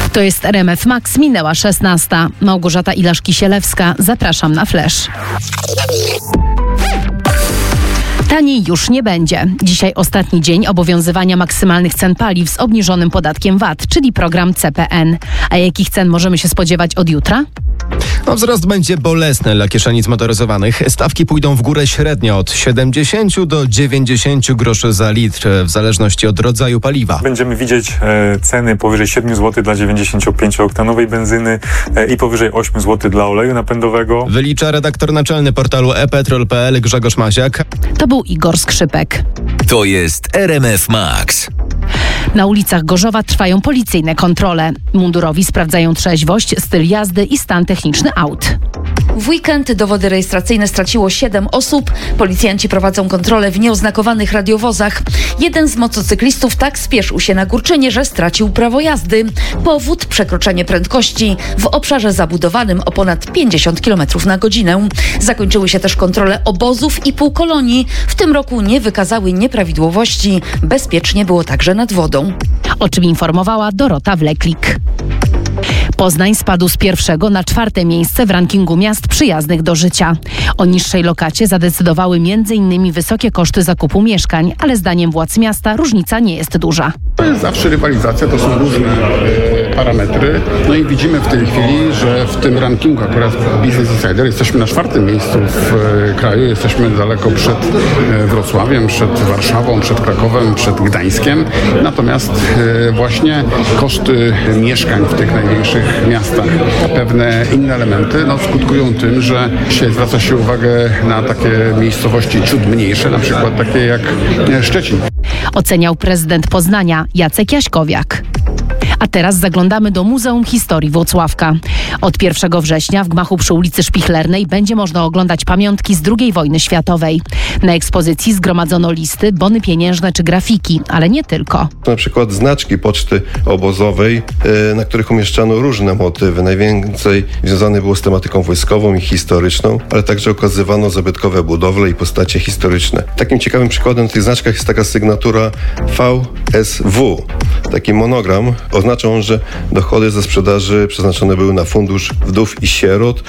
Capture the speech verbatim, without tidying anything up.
To jest R M F Max, minęła szesnasta. Małgorzata Ilaszki-Sielewska, zapraszam na Flash. Taniej już nie będzie. Dzisiaj ostatni dzień obowiązywania maksymalnych cen paliw z obniżonym podatkiem V A T, czyli program C P N. A jakich cen możemy się spodziewać od jutra? No, wzrost będzie bolesny dla kieszeni zmotoryzowanych. Stawki pójdą w górę średnio od siedemdziesiąt do dziewięćdziesięciu groszy za litr, w zależności od rodzaju paliwa. Będziemy widzieć e, ceny powyżej siedem złotych dla dziewięćdziesięciopięciooktanowej benzyny e, i powyżej osiem złotych dla oleju napędowego. Wylicza redaktor naczelny portalu e petrol kropka p l Grzegorz Maziak. To był Igor Skrzypek. To jest R M F Max. Na ulicach Gorzowa trwają policyjne kontrole. Mundurowi sprawdzają trzeźwość, styl jazdy i stan techniczny aut. W weekend dowody rejestracyjne straciło siedem osób. Policjanci prowadzą kontrolę w nieoznakowanych radiowozach. Jeden z motocyklistów tak spieszył się na Górczynie, że stracił prawo jazdy. Powód: przekroczenie prędkości w obszarze zabudowanym o ponad pięćdziesiąt kilometrów na godzinę. Zakończyły się też kontrole obozów i półkolonii. W tym roku nie wykazały nieprawidłowości. Bezpiecznie było także nad wodą. O czym informowała Dorota Wleklik. Poznań spadł z pierwszego na czwarte miejsce w rankingu miast przyjaznych do życia. O niższej lokacie zadecydowały między innymi wysokie koszty zakupu mieszkań, ale zdaniem władz miasta różnica nie jest duża. To jest zawsze rywalizacja, to są różne e, parametry. No i widzimy w tej chwili, że w tym rankingu akurat Business Insider jesteśmy na czwartym miejscu w e, kraju. Jesteśmy daleko przed e, Wrocławiem, przed Warszawą, przed Krakowem, przed Gdańskiem. Natomiast e, właśnie koszty mieszkań w tych największych miastach, pewne inne elementy no, skutkują tym, że się zwraca się uwagę na takie miejscowości ciut mniejsze, na przykład takie jak Szczecin. Oceniał prezydent Poznania Jacek Jaśkowiak. A teraz zaglądamy do Muzeum Historii Włocławka. Od pierwszego września w gmachu przy ulicy Szpichlernej będzie można oglądać pamiątki z drugiej wojny światowej. Na ekspozycji zgromadzono listy, bony pieniężne czy grafiki, ale nie tylko. Na przykład znaczki poczty obozowej, na których umieszczano różne motywy. Najwięcej związane było z tematyką wojskową i historyczną, ale także okazywano zabytkowe budowle i postacie historyczne. Takim ciekawym przykładem w tych znaczkach jest taka sygnatura V S W. Taki monogram. Oznacza on, że dochody ze sprzedaży przeznaczone były na fundusz wdów i sierot